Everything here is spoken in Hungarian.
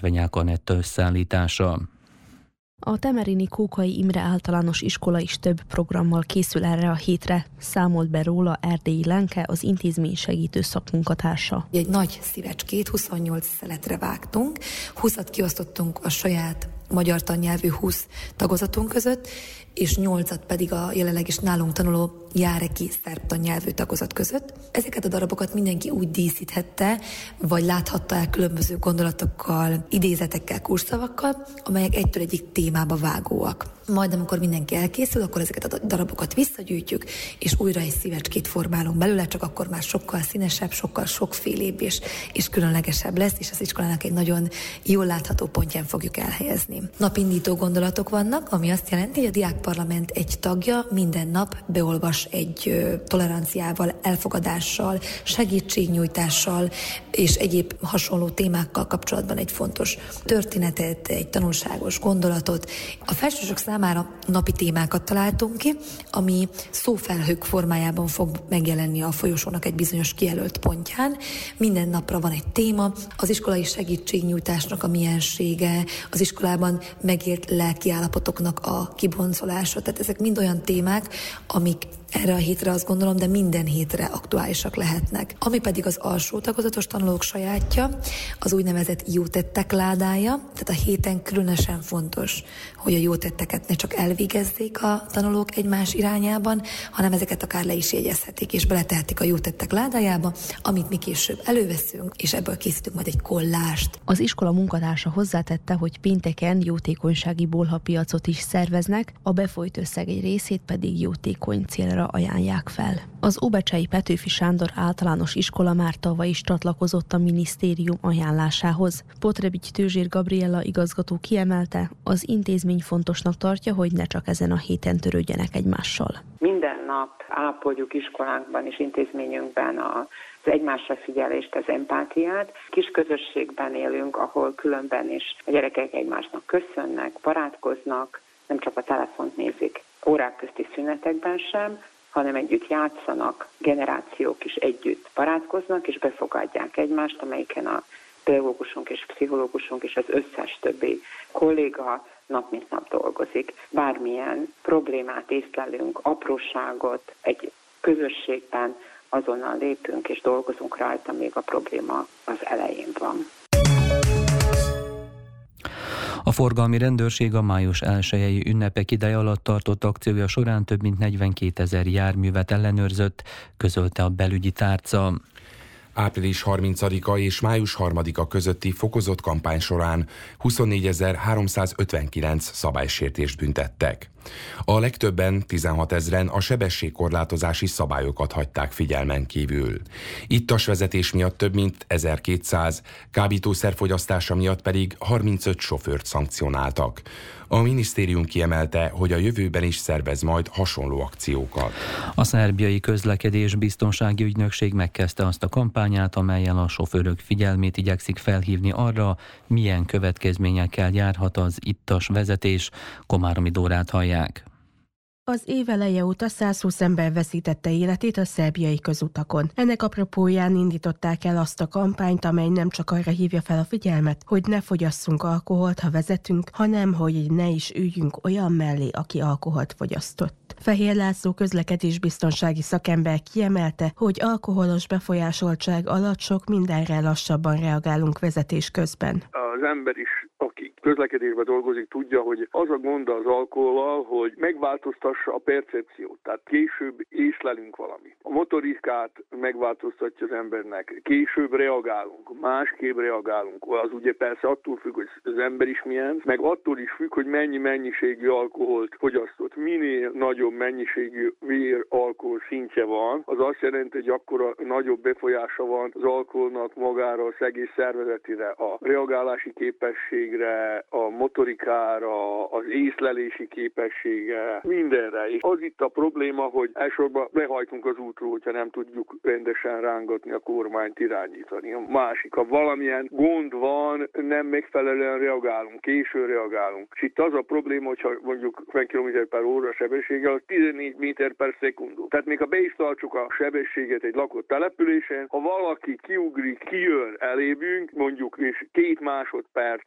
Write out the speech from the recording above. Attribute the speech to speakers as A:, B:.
A: Árványák Anetta összeállítása.
B: A temerini Kókai Imre Általános Iskola is több programmal készül erre a hétre, számolt be róla Erdélyi Lenke, az intézmény segítő szakmunkatársa.
C: Egy nagy szívecskét 28 szeletre vágtunk, 20-at kiosztottunk a saját magyar tannyelvű 20 tagozatunk között, és 8-at pedig a jelenleg is nálunk tanuló járeki szerb tannyelvű tagozat között. Ezeket a darabokat mindenki úgy díszíthette, vagy láthatta el különböző gondolatokkal, idézetekkel, kursszavakkal, amelyek egytől egyik témába vágóak. Majd amikor mindenki elkészül, akkor ezeket a darabokat visszagyűjtjük, és újra egy szívecskét formálunk belőle, csak akkor már sokkal színesebb, sokkal sokfélébb és különlegesebb lesz, és az iskolának egy nagyon jól látható pontján fogjuk elhelyezni. Napindító gondolatok vannak, ami azt jelenti, hogy a diákparlament egy tagja minden nap beolvas egy toleranciával, elfogadással, segítségnyújtással és egyéb hasonló témákkal kapcsolatban egy fontos történetet, egy tanulságos gondolatot. A felsősök számára napi témákat találtunk ki, ami szófelhők formájában fog megjelenni a folyosónak egy bizonyos kijelölt pontján. Minden napra van egy téma, az iskolai segítségnyújtásnak a miensége, az iskolában megélt lelkiállapotoknak a kiboncolása. Tehát ezek mind olyan témák, amik erre a hétre azt gondolom, de minden hétre aktuálisak lehetnek. Ami pedig az alsó tagozatos tanulók sajátja, az úgynevezett jótettek ládája, tehát a héten különösen fontos, hogy a jótetteket ne csak elvégezzék a tanulók egymás irányában, hanem ezeket akár le is jegyezhetik, és beletehetik a jótettek ládájába, amit mi később előveszünk, és ebből készítünk majd egy kollást.
B: Az iskola munkatársa hozzátette, hogy pénteken jótékonysági bolhapiacot is szerveznek, a befolyt összeg egy részét pedig jótékony célra ajánlják fel. Az Óbecsei Petőfi Sándor Általános Iskola már tavaly is csatlakozott a minisztérium ajánlásához. Potrebics Tőzsér Gabriella igazgató kiemelte, az intézmény fontosnak tartja, hogy ne csak ezen a héten törődjenek egymással.
D: Minden nap ápoljuk iskolánkban és intézményünkben az egymásra figyelést, az empátiát. Kis közösségben élünk, ahol különben is a gyerekek egymásnak köszönnek, barátkoznak, nem csak a telefont nézik órák közti szünetekben sem, hanem együtt játszanak, generációk is együtt barátkoznak és befogadják egymást, amelyiken a pedagógusunk és pszichológusunk és az összes többi kolléga nap mint nap dolgozik. Bármilyen problémát észlelünk, apróságot egy közösségben azonnal lépünk és dolgozunk rajta, még a probléma az elején van.
A: A forgalmi rendőrség a május 1-i ünnepek ideje alatt tartott akciója során több mint 42 000 járművet ellenőrzött, közölte a belügyi tárca.
E: Április 30-a és május 3-a közötti fokozott kampány során 24.359 szabálysértést büntettek. A legtöbben, 16 000-en a sebességkorlátozási szabályokat hagyták figyelmen kívül. Ittas vezetés miatt több mint 1200, kábítószerfogyasztása miatt pedig 35 sofőrt szankcionáltak. A minisztérium kiemelte, hogy a jövőben is szervez majd hasonló akciókat.
A: A szerbiai közlekedés biztonsági ügynökség megkezdte azt a kampányát, amellyel a sofőrök figyelmét igyekszik felhívni arra, milyen következményekkel járhat az ittas vezetés. Komáromi Dórát hallják.
F: Az év eleje óta 120 ember veszítette életét a szerbiai közutakon. Ennek apropóján indították el azt a kampányt, amely nem csak arra hívja fel a figyelmet, hogy ne fogyasszunk alkoholt, ha vezetünk, hanem hogy ne is üljünk olyan mellé, aki alkoholt fogyasztott. Fehér László közlekedésbiztonsági szakember kiemelte, hogy alkoholos befolyásoltság alatt sok mindenre lassabban reagálunk vezetés közben.
G: Az ember is, aki közlekedésben dolgozik, tudja, hogy az a gond az alkohollal, hogy megváltoztassa a percepciót, tehát később észlelünk valamit. A motorikát megváltoztatja az embernek, később reagálunk, másképp reagálunk. Az ugye persze attól függ, hogy az ember is milyen, meg attól is függ, hogy mennyi mennyiségű alkoholt fogyasztott. Minél nagyobb mennyiségű vér-alkohol szintje van, az azt jelenti, hogy akkora nagyobb befolyása van az alkoholnak magára, az egész szervezetére, a reagálási képességre, a motorikára, az észlelési képességre, mindenre. És az itt a probléma, hogy elsősorban lehajtunk az útról, hogyha nem tudjuk rendesen rángatni a kormányt irányítani. A másik, ha valamilyen gond van, nem megfelelően reagálunk, későn reagálunk. És itt az a probléma, hogyha mondjuk 50 km/h sebességgel, az 14 m/s. Tehát még ha be is tartsuk a sebességet egy lakott településen, ha valaki kiugrik, kijön elébünk, mondjuk és 2 másodperc